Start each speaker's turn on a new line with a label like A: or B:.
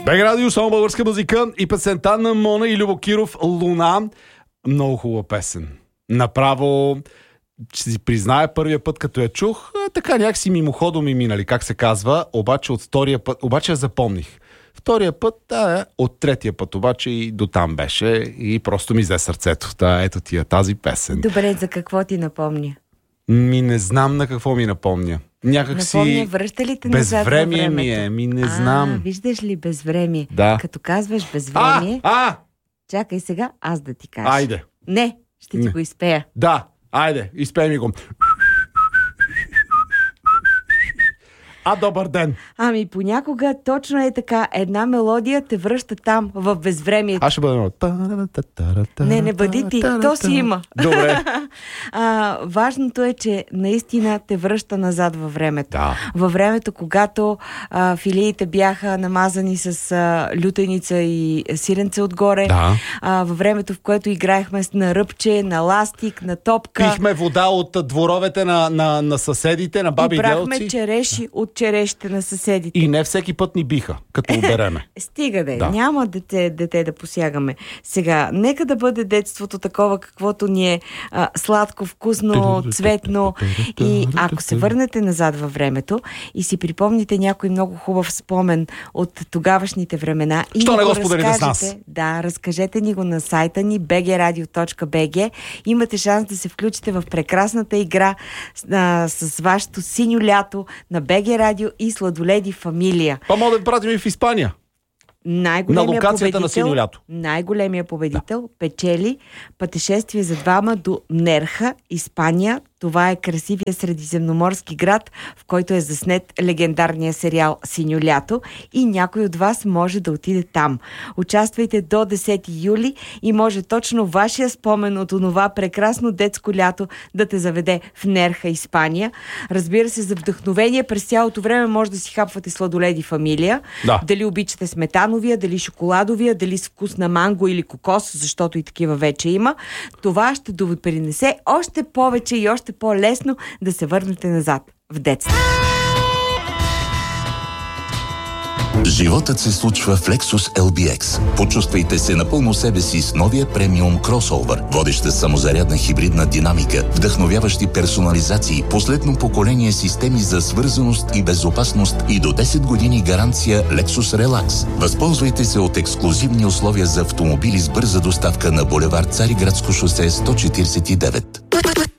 A: БГ Радио, само българска музика и песента на Мона и Любо Киров "Луна". Много хубава песен. Направо, ще си призная, първия път като я чух, така някакси мимоходом ми минали, как се казва, обаче от втория път, обаче я запомних. Втория път, от третия път обаче и до там беше и просто ми взе сърцето. Ето ти е тази песен.
B: Добре, за какво ти напомня?
A: Не знам на какво ми напомня. Някак си...
B: Напомня, връща ли те назад във
A: безвремие
B: времето?
A: ми е, не знам.
B: Виждаш ли безвремие?
A: Да.
B: Като казваш безвремие... Чакай сега, аз да ти кажа.
A: Айде.
B: Не, ще ти го изпея.
A: Да, айде, изпей ми го. Добър ден!
B: Ами понякога точно е така. Една мелодия те връща там, в безвремието.
A: Аз ще бъда...
B: Не бъди ти. То си има.
A: Добре.
B: Важното е, че наистина те връща назад във времето.
A: Да.
B: Във времето, когато филиите бяха намазани с лютеница и сиренце отгоре.
A: Да.
B: Във времето, в което играехме на ръбче, на ластик, на топка.
A: Пихме вода от дворовете на съседите, на баби и делци.
B: И брахме череши от черешите на съседите.
A: И не всеки път ни биха, като обереме.
B: Стига да. Няма дете да посягаме. Сега, нека да бъде детството такова, каквото ни е сладко, вкусно, цветно. И ако се върнете назад във времето и си припомните някой много хубав спомен от тогавашните времена и
A: що не го споделите с нас?
B: Да, разкажете ни го на сайта ни bgradio.bg. Имате шанс да се включите в прекрасната игра с вашето синьо лято на БГ Радио и Сладоледи Фамилия.
A: Мога да пратим и в Испания. На локацията на синьо лято.
B: Най-големия победител печели пътешествие за двама до Нерха, Испания. Това е красивия средиземноморски град, в който е заснет легендарния сериал "Синьо лято" и някой от вас може да отиде там. Участвайте до 10 юли и може точно вашия спомен от онова прекрасно детско лято да те заведе в Нерха, Испания. Разбира се, за вдъхновение през цялото време може да си хапвате Сладоледи Фамилия. Да. Дали обичате сметановия, дали шоколадовия, дали с вкус на манго или кокос, защото и такива вече има. Това ще допринесе още повече и още по-лесно да се върнете назад в детство.
C: Животът се случва в Lexus LBX. Почувствайте се напълно себе си с новия премиум кросовър. Водеща самозарядна хибридна динамика, вдъхновяващи персонализации, последно поколение системи за свързаност и безопасност и до 10 години гаранция Lexus Relax. Възползвайте се от ексклузивни условия за автомобили с бърза доставка на булевард Цариградско шосе 149.